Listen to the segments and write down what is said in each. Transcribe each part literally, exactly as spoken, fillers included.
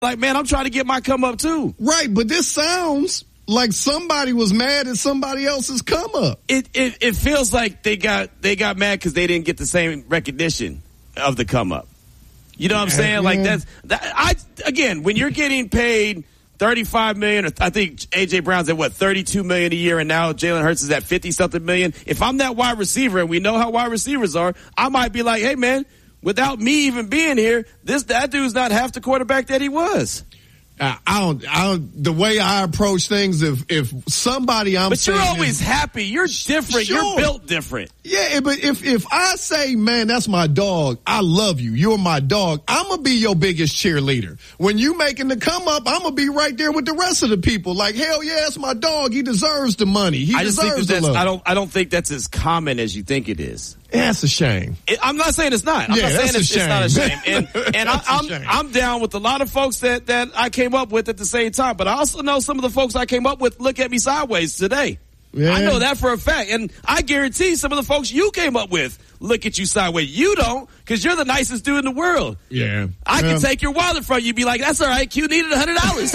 like, man, I'm trying to get my come up too. Right, but this sounds like somebody was mad at somebody else's come up. It it, it feels like they got they got mad because they didn't get the same recognition of the come up. You know what I'm saying? Yeah. Like that's that. I again, when you're getting paid thirty-five million dollars, or I think A J Brown's at what, thirty-two million dollars a year, and now Jalen Hurts is at fifty something million. If I'm that wide receiver, and we know how wide receivers are, I might be like, hey man, without me even being here, this that dude's not half the quarterback that he was. I, I don't. I don't. The way I approach things, if if somebody I'm, but you're always is, happy. You're different. Sure. You're built different. Yeah, but if if I say, man, that's my dog, I love you, you're my dog, I'm gonna be your biggest cheerleader. When you making the come up, I'm gonna be right there with the rest of the people. Like, hell yeah, it's my dog. He deserves the money. He I just deserves think that the that's, love. I don't. I don't think that's as common as you think it is. Yeah, that's a shame. It, I'm not saying it's not. I'm yeah, not saying it's, it's not a shame. And, and I, I'm shame. I'm down with a lot of folks that, that I came up with at the same time. But I also know some of the folks I came up with look at me sideways today. Yeah. I know that for a fact. And I guarantee some of the folks you came up with look at you sideways. You don't, because you're the nicest dude in the world. Yeah. I yeah. can take your wallet from you, be like, that's all right, Q needed one hundred dollars.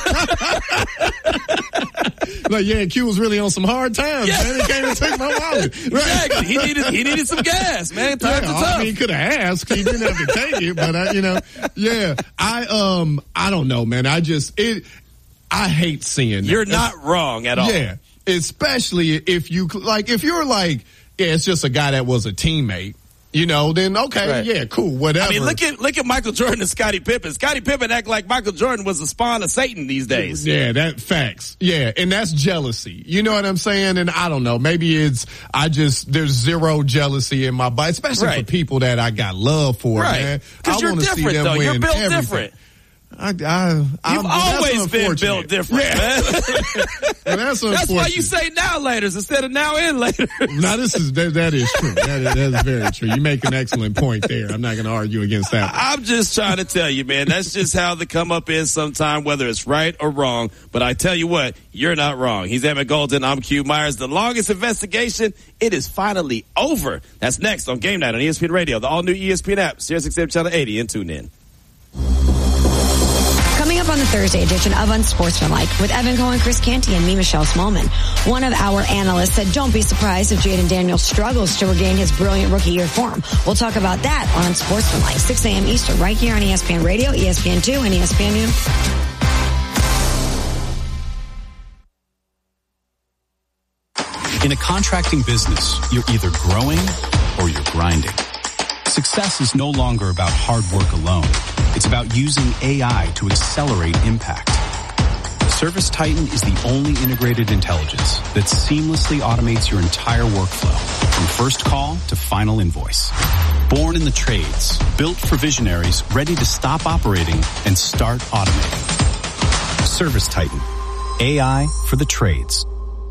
Like, yeah, Q was really on some hard times, yeah. man. He came and took my wallet. Right. Exactly. He needed, he needed some gas, man. Times yeah, are tough. I mean, he could have asked. He didn't have to take it, but, I, you know, yeah. I, um, I don't know, man. I just, it, I hate seeing that. You're not wrong at all. Yeah. Especially if you, like, if you're like, yeah, it's just a guy that was a teammate, you know, then okay, right. yeah, cool, whatever. I mean, look at look at Michael Jordan and Scottie Pippen. Scottie Pippen act like Michael Jordan was the spawn of Satan these days. Yeah, that facts. Yeah, and that's jealousy. You know what I'm saying? And I don't know, maybe it's, I just, there's zero jealousy in my body, especially right. for people that I got love for, right. man. Because you're different, though. You're built everything. different. I, I, You've I'm, always been built different, yeah. man. Well, that's, that's why you say now laters instead of now and later. Now this is that, that is true. That is, that is very true. You make an excellent point there. I'm not going to argue against that. I'm just trying to tell you, man. That's just how the come up is sometime, whether it's right or wrong. But I tell you what, you're not wrong. He's Emmett Golden. I'm Q Myers. The longest investigation, it is finally over. That's next on Game Night on E S P N Radio, the all new E S P N app, Sirius X M Channel eighty, and tune in. Coming up on the Thursday edition of Unsportsmanlike with Evan Cohen, Chris Canty, and me, Michelle Smallman. One of our analysts said, don't be surprised if Jaden Daniels struggles to regain his brilliant rookie year form. We'll talk about that on Unsportsmanlike, six a.m. Eastern, right here on E S P N Radio, E S P N two, and E S P N News. In a contracting business, you're either growing or you're grinding. Success is no longer about hard work alone. It's about using A I to accelerate impact. ServiceTitan is the only integrated intelligence that seamlessly automates your entire workflow, from first call to final invoice. Born in the trades, built for visionaries ready to stop operating and start automating. ServiceTitan, A I for the trades.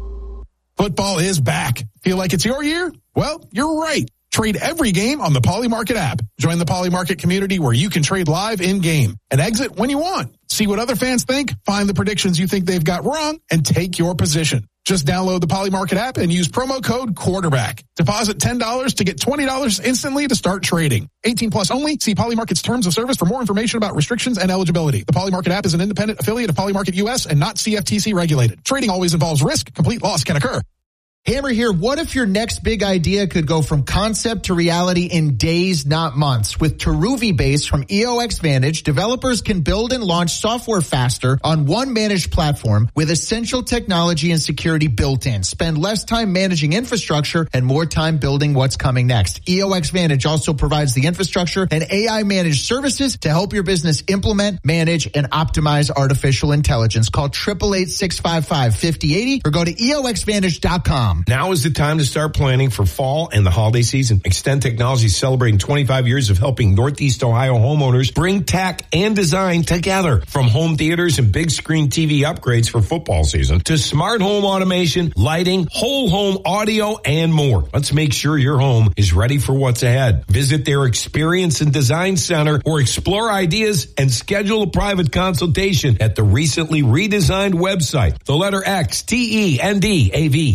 Football is back. Feel like it's your year? Well, you're right. Trade every game on the Polymarket app. Join the Polymarket community where you can trade live in-game and exit when you want. See what other fans think, find the predictions you think they've got wrong, and take your position. Just download the Polymarket app and use promo code QUARTERBACK. Deposit ten dollars to get twenty dollars instantly to start trading. eighteen plus only. See Polymarket's terms of service for more information about restrictions and eligibility. The Polymarket app is an independent affiliate of Polymarket U S and not C F T C regulated. Trading always involves risk. Complete loss can occur. Hammer here. What if your next big idea could go from concept to reality in days, not months? With Teruvi Base from E O X Vantage, developers can build and launch software faster on one managed platform with essential technology and security built in. Spend less time managing infrastructure and more time building what's coming next. E O X Vantage also provides the infrastructure and A I managed services to help your business implement, manage, and optimize artificial intelligence. Call eight eight eight, six five five, five oh eight oh or go to E O X Vantage dot com. Now is the time to start planning for fall and the holiday season. Extend Technology is celebrating twenty-five years of helping Northeast Ohio homeowners bring tech and design together. From home theaters and big screen T V upgrades for football season to smart home automation, lighting, whole home audio, and more. Let's make sure your home is ready for what's ahead. Visit their Experience and Design Center or explore ideas and schedule a private consultation at the recently redesigned website, the letter X T E N D A V dot com.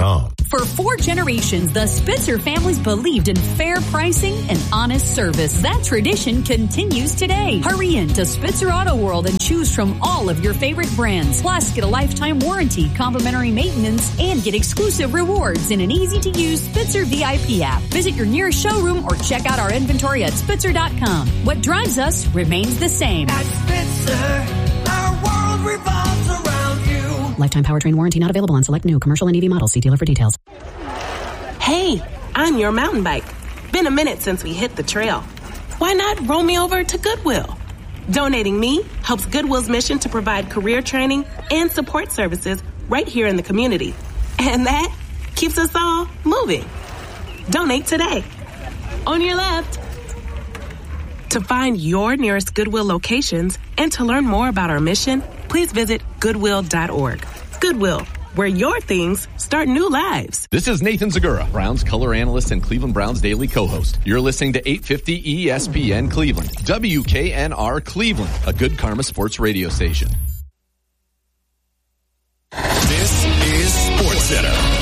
com. For four generations, the Spitzer families believed in fair pricing and honest service. That tradition continues today. Hurry in to Spitzer Auto World and choose from all of your favorite brands. Plus, get a lifetime warranty, complimentary maintenance, and get exclusive rewards in an easy-to-use Spitzer V I P app. Visit your nearest showroom or check out our inventory at Spitzer dot com. What drives us remains the same. At Spitzer, our world revolves around you. Lifetime powertrain warranty not available on select new commercial and E V models. See dealer for details. Hey, I'm your mountain bike. Been a minute since we hit the trail. Why not roll me over to Goodwill? Donating me helps Goodwill's mission to provide career training and support services right here in the community. And that keeps us all moving. Donate today. On your left. To find your nearest Goodwill locations and to learn more about our mission, please visit goodwill dot org. Goodwill, where your things start new lives. This is Nathan Zagura, Browns color analyst and Cleveland Browns daily co-host. You're listening to eight fifty E S P N Cleveland, W K N R Cleveland, a Good Karma sports radio station. This is SportsCenter.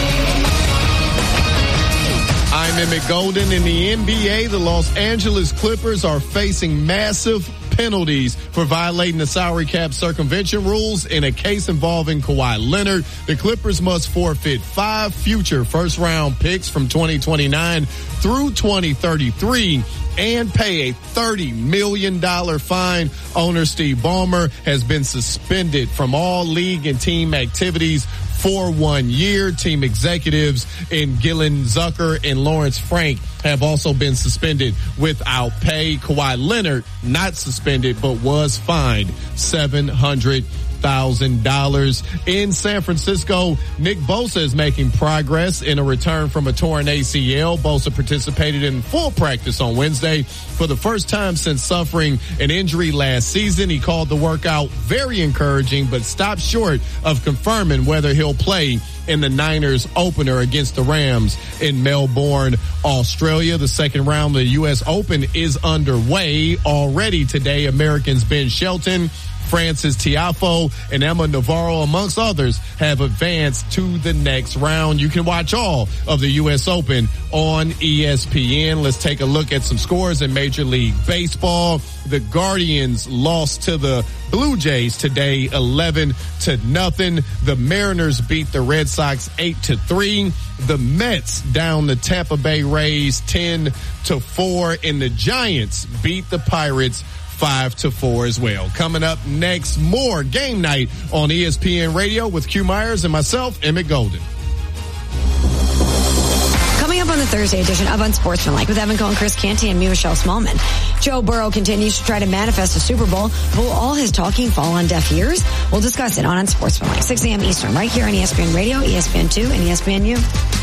I'm Emmett Golden. In the N B A, the Los Angeles Clippers are facing massive penalties for violating the salary cap circumvention rules in a case involving Kawhi Leonard. The Clippers must forfeit five future first-round picks from twenty twenty-nine through twenty thirty-three and pay a thirty million dollars fine. Owner Steve Ballmer has been suspended from all league and team activities for one year. Team executives in Gillen Zucker and Lawrence Frank have also been suspended without pay. Kawhi Leonard not suspended, but was fined seven hundred thousand dollars. In San Francisco, Nick Bosa is making progress in a return from a torn A C L. Bosa participated in full practice on Wednesday for the first time since suffering an injury last season. He called the workout very encouraging, but stopped short of confirming whether he'll play in the Niners opener against the Rams in Melbourne, Australia. The second round of the U S Open is underway already today. Americans Ben Shelton, Francis Tiafoe, and Emma Navarro, amongst others, have advanced to the next round. You can watch all of the U S Open on E S P N. Let's take a look at some scores in Major League Baseball. The Guardians lost to the Blue Jays today, eleven to nothing. The Mariners beat the Red Sox eight to three. The Mets down the Tampa Bay Rays ten to four, and the Giants beat the Pirates five to four as well. Coming up next, more Game Night on E S P N Radio with Q Myers and myself, Emmett Golden. Coming up on the Thursday edition of Unsportsmanlike with Evan Cohen, Chris Canty, and me, Michelle Smallman. Joe Burrow continues to try to manifest a Super Bowl. Will all his talking fall on deaf ears? We'll discuss it on Unsportsmanlike, six a.m. Eastern, right here on E S P N Radio, E S P N two, and E S P N U.